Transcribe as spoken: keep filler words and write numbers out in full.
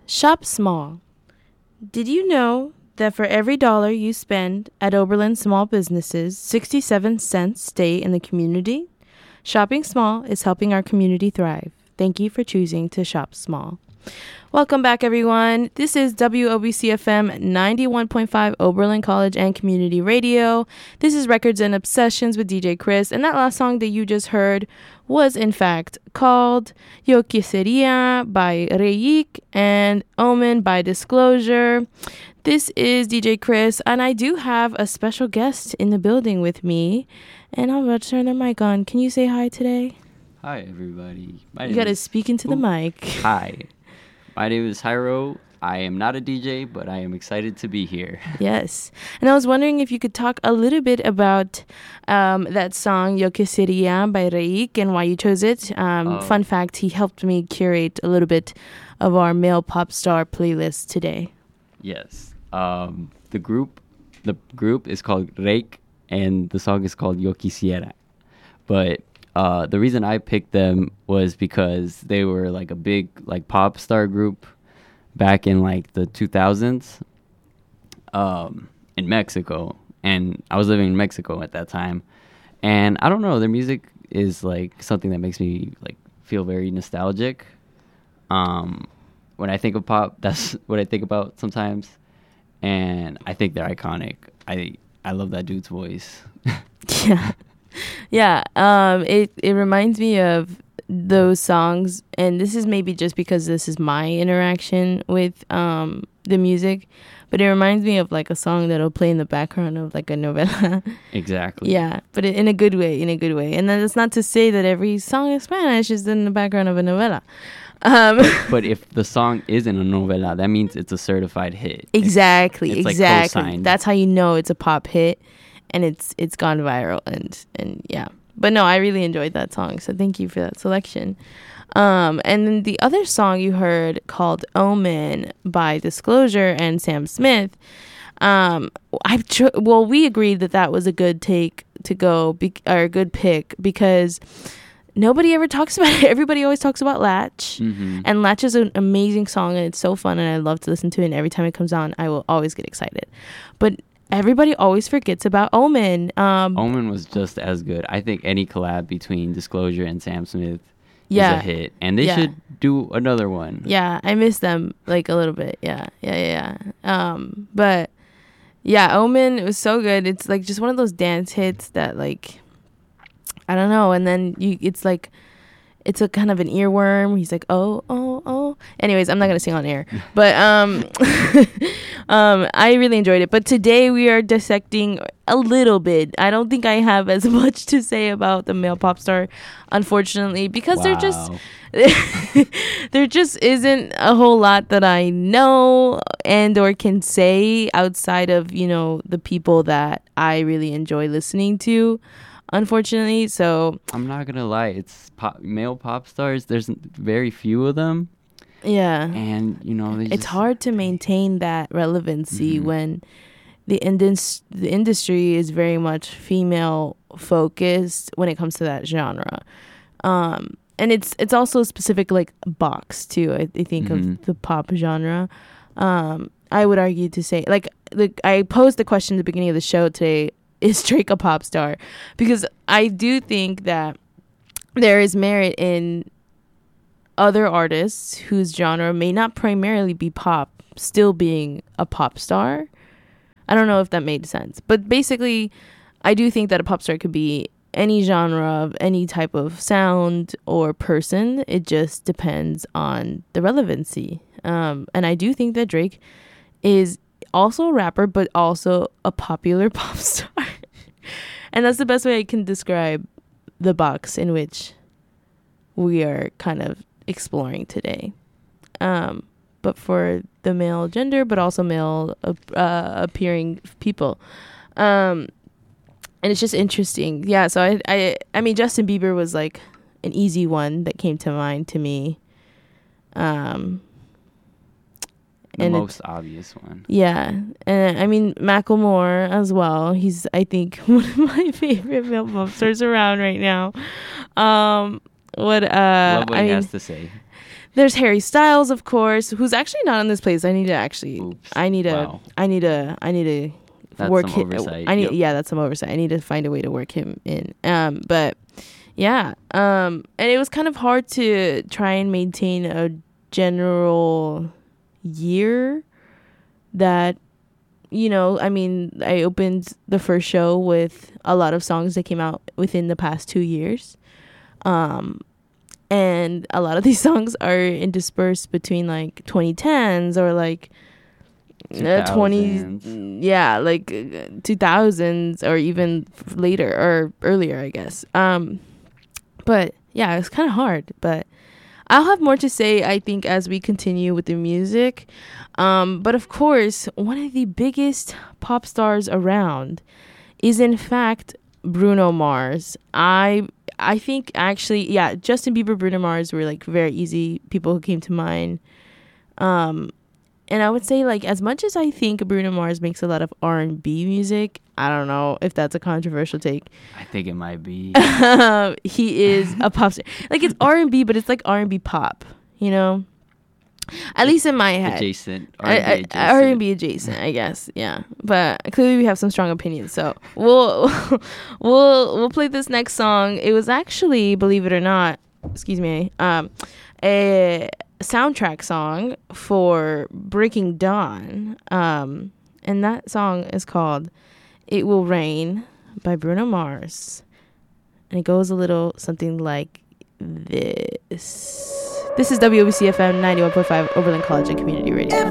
Shop small. Did you know that for every dollar you spend at Oberlin Small Businesses, sixty-seven cents stay in the community? Shopping small is helping our community thrive. Thank you for choosing to shop small. Welcome back, everyone. This is W O B C F M ninety-one point five Oberlin College and Community Radio. This is Records and Obsessions with D J Chris. And that last song that you just heard was, in fact, called Yo Quisiera by Reik and Omen by Disclosure. This is D J Chris, and I do have a special guest in the building with me. And I'm about to turn their mic on. Can you say hi today? Hi, everybody. My you got to is... speak into Ooh. the mic. Hi. My name is Jairo. I am not a D J, but I am excited to be here. Yes. And I was wondering if you could talk a little bit about um, that song, Yo Quisiera by Reik, and why you chose it. Um, uh, fun fact, he helped me curate a little bit of our male pop star playlist today. Yes. Um, the group the group is called Reik, and the song is called Yo Quisiera. But uh, the reason I picked them was because they were like a big like pop star group back in like the two thousands um, in Mexico. And I was living in Mexico at that time. And I don't know, their music is like something that makes me like feel very nostalgic. Um, when I think of pop, that's what I think about sometimes. And I think they're iconic. I I love that dude's voice. Yeah. Yeah. Um, it, it reminds me of those songs, and this is maybe just because this is my interaction with um the music, but it reminds me of like a song that'll play in the background of like a novela. Exactly. Yeah, but in a good way, in a good way. And then it's not to say that every song in Spanish is in the background of a novela. Um, but, but if the song isn't a novela, that means it's a certified hit. Exactly, it's, it's exactly. Like That's how you know it's a pop hit, and it's it's gone viral, and and yeah. But no, I really enjoyed that song, so thank you for that selection. Um, and then the other song you heard called Omen by Disclosure and Sam Smith. Um, I've tr- well, we agreed that that was a good take to go, be- or a good pick, because nobody ever talks about it. Everybody always talks about Latch. Mm-hmm. And Latch is an amazing song, and it's so fun, and I love to listen to it. And every time it comes on, I will always get excited. But everybody always forgets about Omen. Um, Omen was just as good. I think any collab between Disclosure and Sam Smith yeah. is a hit. And they yeah. should do another one. Yeah, I miss them like a little bit. Yeah, yeah, yeah, yeah. Um, but yeah, Omen, it was so good. It's like just one of those dance hits that like, I don't know. And then you, it's like, it's a kind of an earworm. He's like, oh, oh, oh. Anyways, I'm not going to sing on air. But um, um, I really enjoyed it. But today we are dissecting a little bit. I don't think I have as much to say about the male pop star, unfortunately, because wow. there just there just isn't a whole lot that I know and or can say outside of, you know, the people that I really enjoy listening to. Unfortunately, so I'm not gonna lie, it's pop, male pop stars. There's very few of them. Yeah, and you know, it's just, hard to maintain that relevancy mm-hmm. when the indus- the industry is very much female focused when it comes to that genre. Um, and it's it's also specific like box too. I, I think mm-hmm. of the pop genre. Um, I would argue to say like like I posed the question at the beginning of the show today. Is Drake a pop star? Because I do think that there is merit in other artists whose genre may not primarily be pop still being a pop star. I don't know if that made sense. But basically, I do think that a pop star could be any genre of any type of sound or person. It just depends on the relevancy. Um, and I do think that Drake is also a rapper, but also a popular pop star. And that's the best way I can describe the box in which we are kind of exploring today. Um, but for the male gender, but also male uh, appearing people. Um, and it's just interesting. Yeah, so I, I, I mean, Justin Bieber was like an easy one that came to mind to me. Um, the and most obvious one. Yeah. And I mean, Macklemore as well. He's, I think, one of my favorite male pop stars around right now. Um, what, uh, Love what I he mean, has to say. There's Harry Styles, of course, who's actually not in this place. I need to actually. Oops. I need to. Wow. I need to. I need to That's work some him. oversight. I need. Yep. Yeah, that's some oversight. I need to find a way to work him in. Um, but yeah. Um, and it was kind of hard to try and maintain a general year that. You know, I mean, I opened the first show with a lot of songs that came out within the past two years. Um, and a lot of these songs are interspersed between like twenty tens or like uh, twenties. Yeah, like uh, two thousands or even f- later or earlier, I guess. Um, but yeah, it's kind of hard, but I'll have more to say, I think, as we continue with the music. Um, but of course, one of the biggest pop stars around is, in fact, Bruno Mars. I I think, actually, yeah, Justin Bieber, Bruno Mars were, like, very easy people who came to mind. Um, and I would say, like, as much as I think Bruno Mars makes a lot of R and B music, I don't know if that's a controversial take. I think it might be. He is a pop star. Like, it's R and B, but it's like R and B pop, you know? At least in my head. Adjacent. R and B adjacent. R and B adjacent, I guess. Yeah. But clearly we have some strong opinions. So we'll we'll we'll play this next song. It was actually, believe it or not, excuse me, um, a soundtrack song for Breaking Dawn. Um, and that song is called It Will Rain by Bruno Mars. And it goes a little something like this. This is W O B C F M ninety-one point five Oberlin College and Community Radio.